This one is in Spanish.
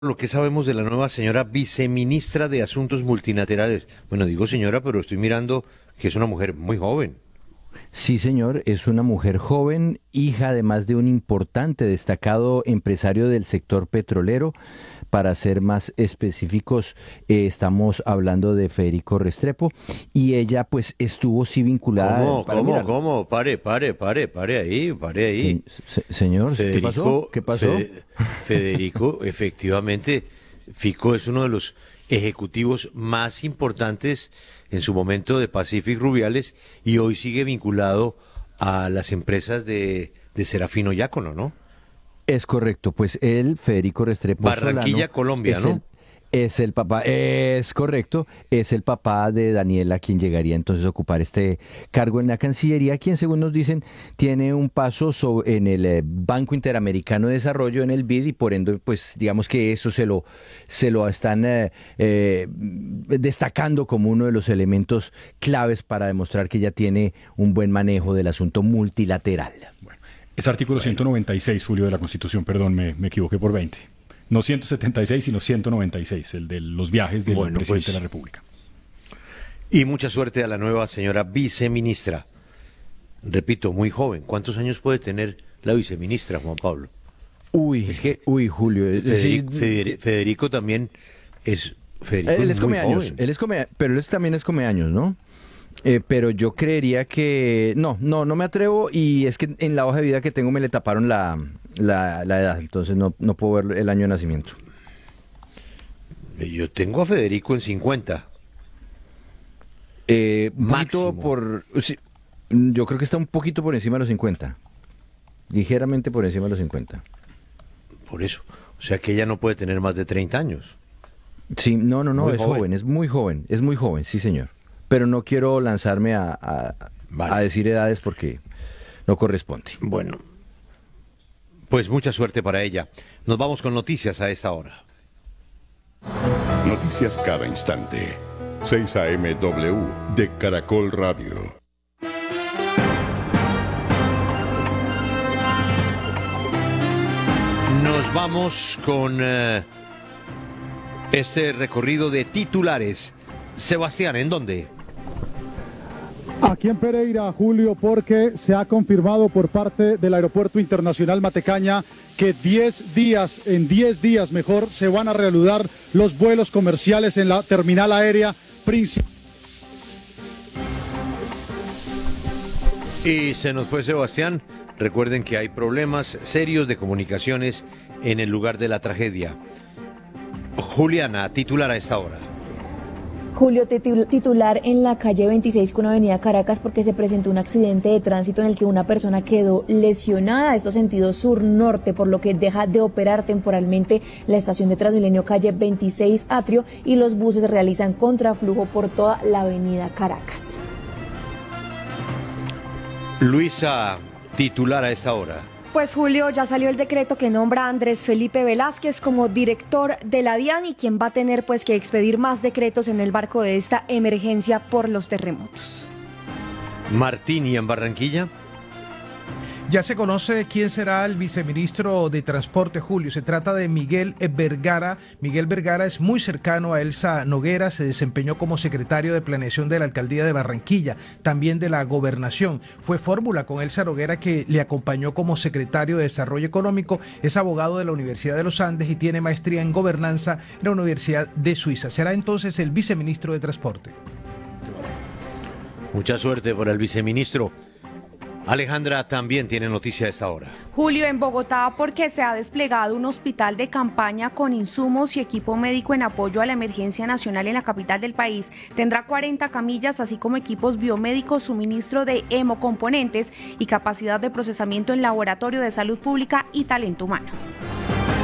Lo que sabemos de la nueva señora viceministra de Asuntos Multilaterales. Bueno, digo señora, pero estoy mirando que es una mujer muy joven. Sí, señor, es una mujer joven, hija además de un importante, destacado empresario del sector petrolero. Para ser más específicos, estamos hablando de Federico Restrepo y ella pues estuvo sí vinculada. ¿Cómo? Pare ahí. Señor, ¿qué pasó? ¿Qué pasó? Federico, efectivamente, Fico es uno de los ejecutivos más importantes en su momento de Pacific Rubiales y hoy sigue vinculado a las empresas de Serafino Diácono, ¿no? Es correcto, pues él, Federico Restrepo Barranquilla, Solano, Colombia, ¿no? es el papá, es correcto, es el papá de Daniela, quien llegaría entonces a ocupar este cargo en la Cancillería, quien según nos dicen tiene un paso en el Banco Interamericano de Desarrollo, en el BID, y por ende, pues digamos que eso se lo están destacando como uno de los elementos claves para demostrar que ella tiene un buen manejo del asunto multilateral. Es artículo 196, Julio, de la Constitución, perdón, me equivoqué por 20. No 176, sino 196, el de los viajes del presidente de la República. Y mucha suerte a la nueva señora viceministra. Repito, muy joven. ¿Cuántos años puede tener la viceministra, Juan Pablo? Julio. Federico también es... Él es come años, pero él también es come años, ¿no? Pero yo creería que no me atrevo, y es que en la hoja de vida que tengo me le taparon la edad, entonces no puedo ver el año de nacimiento. Yo tengo a Federico en 50. Máximo. Sí, yo creo que está un poquito por encima de los 50, ligeramente por encima de los 50. Por eso, o sea que ella no puede tener más de 30 años. Sí, no, es joven, es muy joven, sí señor. Pero no quiero lanzarme a decir edades porque no corresponde. Bueno, pues mucha suerte para ella. Nos vamos con noticias a esta hora. Noticias cada instante. 6 AM W de Caracol Radio. Nos vamos con este recorrido de titulares. Sebastián, ¿en dónde? Aquí en Pereira, Julio, porque se ha confirmado por parte del Aeropuerto Internacional Matecaña que en 10 días mejor, se van a reanudar los vuelos comerciales en la terminal aérea principal. Y se nos fue Sebastián. Recuerden que hay problemas serios de comunicaciones en el lugar de la tragedia. Juliana, titular a esta hora. Julio, titular en la calle 26 con Avenida Caracas, porque se presentó un accidente de tránsito en el que una persona quedó lesionada, esto sentido sur-norte, por lo que deja de operar temporalmente la estación de Transmilenio calle 26 Atrio y los buses realizan contraflujo por toda la Avenida Caracas. Luisa, titular a esta hora. Pues Julio, ya salió el decreto que nombra a Andrés Felipe Velázquez como director de la DIAN y quien va a tener pues que expedir más decretos en el marco de esta emergencia por los terremotos. Martín, ¿y en Barranquilla? Ya se conoce quién será el viceministro de Transporte, Julio. Se trata de Miguel Vergara. Miguel Vergara es muy cercano a Elsa Noguera, se desempeñó como secretario de Planeación de la Alcaldía de Barranquilla, también de la Gobernación. Fue fórmula con Elsa Noguera, que le acompañó como secretario de Desarrollo Económico. Es abogado de la Universidad de los Andes y tiene maestría en Gobernanza en la Universidad de Suiza. Será entonces el viceministro de Transporte. Mucha suerte por el viceministro. Alejandra también tiene noticia a esta hora. Julio, en Bogotá, porque se ha desplegado un hospital de campaña con insumos y equipo médico en apoyo a la emergencia nacional en la capital del país. Tendrá 40 camillas, así como equipos biomédicos, suministro de hemocomponentes y capacidad de procesamiento en laboratorio de salud pública y talento humano.